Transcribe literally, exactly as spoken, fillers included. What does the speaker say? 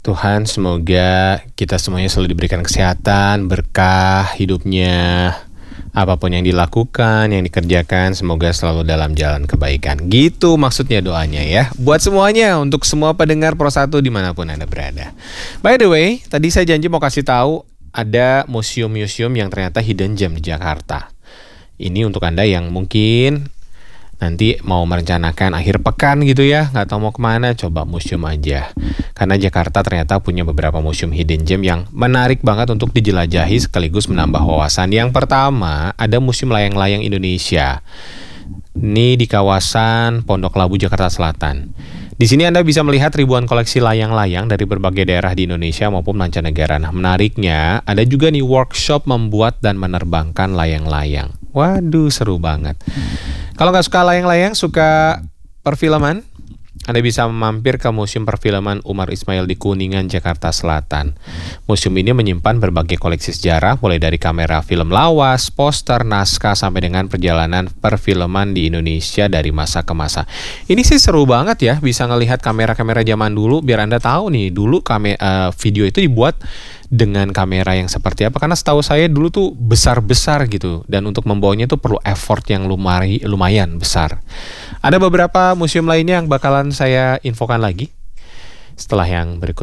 Tuhan semoga kita semuanya selalu diberikan kesehatan, berkah hidupnya, apapun yang dilakukan, yang dikerjakan, semoga selalu dalam jalan kebaikan. Gitu maksudnya doanya ya. Buat semuanya, untuk semua pendengar Pro satu dimanapun Anda berada. By the way, tadi saya janji mau kasih tahu ada museum-museum yang ternyata hidden gem di Jakarta. Ini untuk Anda yang mungkin nanti mau merencanakan akhir pekan gitu ya, nggak tahu mau kemana, coba museum aja. Karena Jakarta ternyata punya beberapa museum hidden gem yang menarik banget untuk dijelajahi sekaligus menambah wawasan. Yang pertama, ada Museum Layang-Layang Indonesia. Ini di kawasan Pondok Labu, Jakarta Selatan. Di sini Anda bisa melihat ribuan koleksi layang-layang dari berbagai daerah di Indonesia maupun mancanegara. Nah, menariknya, ada juga nih workshop membuat dan menerbangkan layang-layang. Waduh, seru banget. Kalau nggak suka layang-layang, suka perfilman, Anda bisa mampir ke Museum Perfilman Umar Ismail di Kuningan, Jakarta Selatan. Museum ini menyimpan berbagai koleksi sejarah, mulai dari kamera film lawas, poster, naskah, sampai dengan perjalanan perfilman di Indonesia dari masa ke masa. Ini sih seru banget ya, bisa ngelihat kamera-kamera zaman dulu, biar Anda tahu nih, dulu kame, uh, video itu dibuat dengan kamera yang seperti apa, karena setahu saya dulu tuh besar-besar gitu, dan untuk membawanya tuh perlu effort yang lumari, lumayan besar. Ada beberapa museum lainnya yang bakalan saya infokan lagi setelah yang berikut